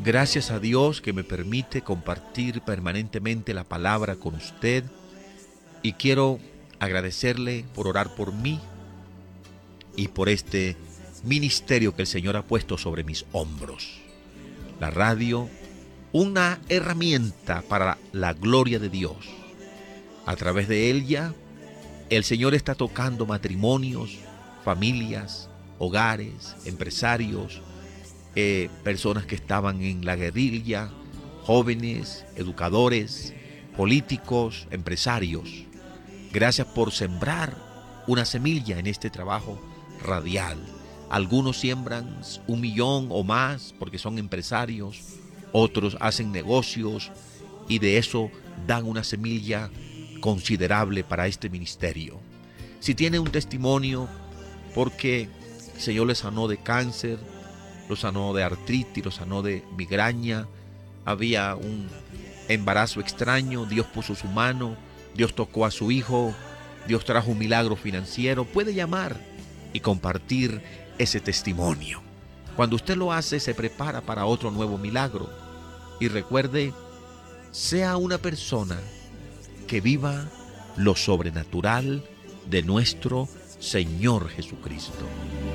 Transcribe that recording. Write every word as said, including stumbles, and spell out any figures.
Gracias a Dios que me permite compartir permanentemente la palabra con usted, y quiero agradecerle por orar por mí y por este ministerio que el Señor ha puesto sobre mis hombros. La radio, una herramienta para la gloria de Dios. A través de ella, el Señor está tocando matrimonios, familias, hogares, empresarios, eh, personas que estaban en la guerrilla, jóvenes, educadores, políticos, empresarios. Gracias por sembrar una semilla en este trabajo radial. Algunos siembran un millón o más porque son empresarios, otros hacen negocios y de eso dan una semilla considerable para este ministerio. Si tiene un testimonio porque el Señor le sanó de cáncer, lo sanó de artritis, lo sanó de migraña, había un embarazo extraño, Dios puso su mano, Dios tocó a su hijo, Dios trajo un milagro financiero, puede llamar y compartir ese testimonio. Cuando usted lo hace, se prepara para otro nuevo milagro. Y recuerde, sea una persona que viva lo sobrenatural de nuestro Señor Jesucristo.